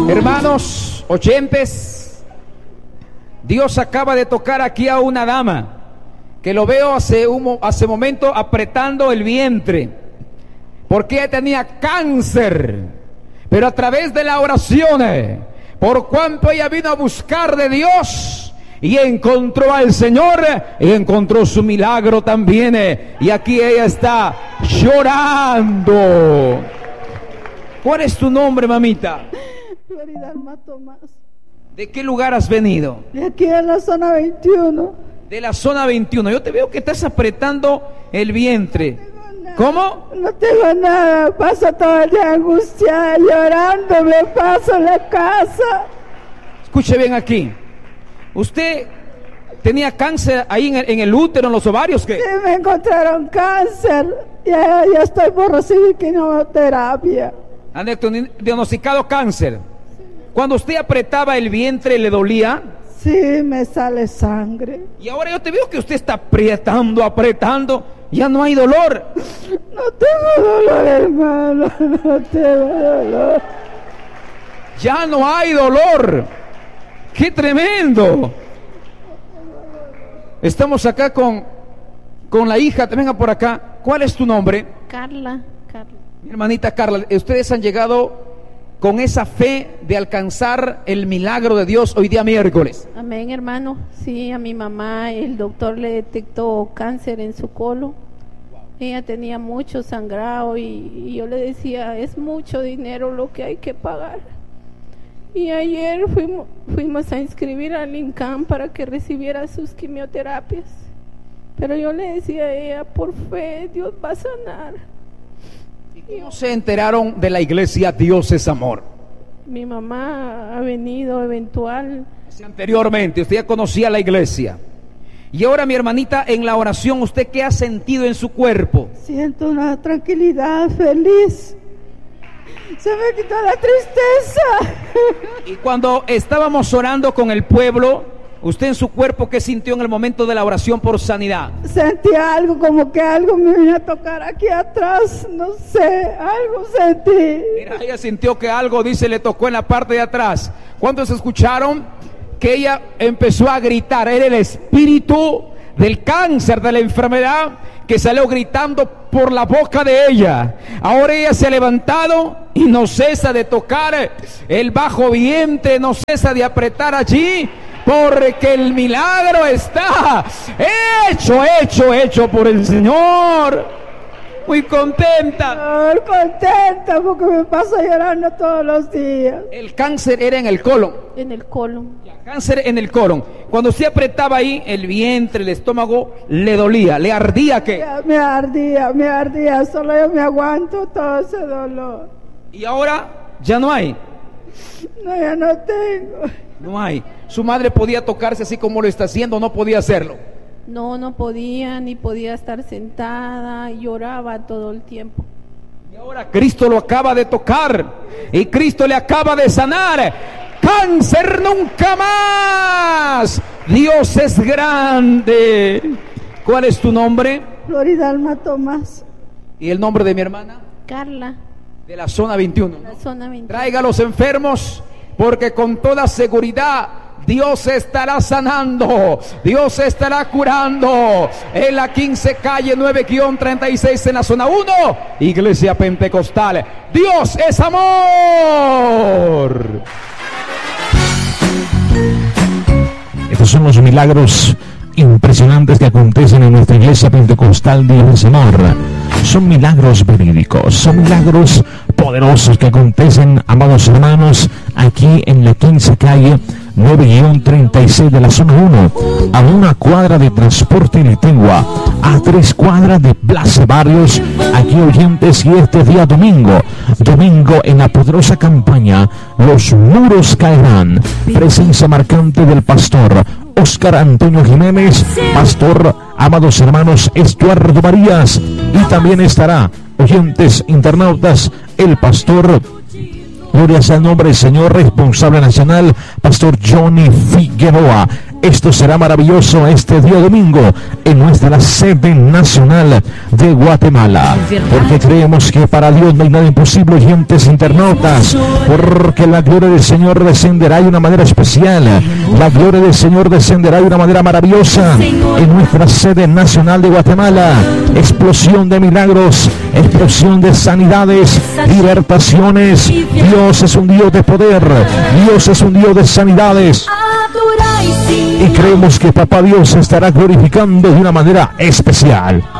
Hermanos oyentes, Dios acaba de tocar aquí a una dama que lo veo hace momento apretando el vientre, porque ella tenía cáncer, pero a través de la oración, por cuanto ella vino a buscar de Dios y encontró al Señor y encontró su milagro también, y aquí ella está llorando. ¿Cuál es tu nombre, mamita? Floridalma Tomás. ¿De qué lugar has venido? De aquí en la zona 21. De la zona 21. Yo te veo que estás apretando el vientre. ¿Cómo? No tengo nada, paso todo el día angustiada, llorando, me paso en la casa. Escuche bien aquí. ¿Usted tenía cáncer ahí en el útero, en los ovarios? ¿Qué? Sí, me encontraron cáncer. Ya estoy por recibir quimioterapia. Han diagnosticado cáncer. Cuando usted apretaba el vientre, ¿le dolía? Sí, me sale sangre. Y ahora yo te veo que usted está apretando. Ya no hay dolor. No tengo dolor, hermano. No tengo dolor. Ya no hay dolor. ¡Qué tremendo! Estamos acá con la hija. Venga por acá. ¿Cuál es tu nombre? Carla. Mi hermanita Carla, ustedes han llegado con esa fe de alcanzar el milagro de Dios hoy día miércoles. Amén, hermano. Sí, a mi mamá el doctor le detectó cáncer en su colon. Ella tenía mucho sangrado y yo le decía, es mucho dinero lo que hay que pagar. Y ayer fuimos a inscribir al INCAN para que recibiera sus quimioterapias. Pero yo le decía a ella, por fe, Dios va a sanar. ¿Y cómo se enteraron de la iglesia Dios es Amor? Mi mamá ha venido eventual. Anteriormente, usted ya conocía la iglesia. Y ahora, mi hermanita, en la oración, ¿usted qué ha sentido en su cuerpo? Siento una tranquilidad, feliz. Se me quitó la tristeza. Y cuando estábamos orando con el pueblo, ¿usted en su cuerpo qué sintió en el momento de la oración por sanidad? Sentí algo, como que algo me vino a tocar aquí atrás, no sé, algo sentí. Mira, ella sintió que algo, dice, le tocó en la parte de atrás. ¿Cuántos escucharon que ella empezó a gritar? Era el espíritu del cáncer, de la enfermedad, que salió gritando por la boca de ella. Ahora ella se ha levantado y no cesa de tocar el bajo vientre, no cesa de apretar allí, porque el milagro está hecho por el Señor. Muy contenta. Contenta porque me paso llorando todos los días. El cáncer era en el colon. En el colon. Cáncer en el colon. Cuando usted apretaba ahí el vientre, el estómago, le dolía, le ardía. ¿Qué? Me ardía. Solo yo me aguanto todo ese dolor. ¿Y ahora ya no hay? No, ya no tengo. No hay. Su madre podía tocarse así como lo está haciendo, no podía hacerlo. No podía, ni podía estar sentada, lloraba todo el tiempo. Y ahora Cristo lo acaba de tocar y Cristo le acaba de sanar. Cáncer nunca más. Dios es grande. ¿Cuál es tu nombre? Floridalma Tomás. ¿Y el nombre de mi hermana? Carla. De la zona 21. La zona 21. Traiga a los enfermos, porque con toda seguridad Dios estará sanando, Dios estará curando. En la 15 calle 9-36 en la zona 1, Iglesia Pentecostal. Dios es amor. Estos son los milagros impresionantes que acontecen en nuestra Iglesia Pentecostal Dios es Amor. Son milagros verídicos, son milagros poderosos que acontecen, amados hermanos, aquí en la 15 calle 9-36 de la zona 1, a una cuadra de Transporte Litegua, a 3 cuadras de Plaza Barrios, aquí oyentes, y este día domingo en la poderosa campaña Los Muros Caerán, presencia marcante del pastor Óscar Antonio Jiménez, pastor, amados hermanos, Estuardo Marías, y también estará, oyentes internautas, el pastor, gloria sea el nombre del Señor, responsable nacional, pastor Johnny Figueroa. Esto será maravilloso este día domingo en nuestra sede nacional de Guatemala, porque creemos que para Dios no hay nada imposible, oyentes internautas, porque la gloria del Señor descenderá de una manera especial, la gloria del Señor descenderá de una manera maravillosa en nuestra sede nacional de Guatemala. Explosión de milagros, explosión de sanidades, libertaciones. Dios es un Dios de poder, Dios es un Dios de sanidades. Y creemos que Papá Dios se estará glorificando de una manera especial.